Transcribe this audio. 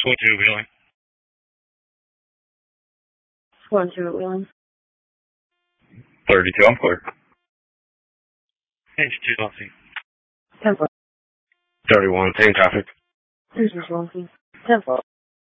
Squad 2 Wheeling. Squad 2 at Wheeling. 32, I'm clear. Engine 2 Lofty. 10-4. 31, same traffic. Cruisers Lofty. 10-4.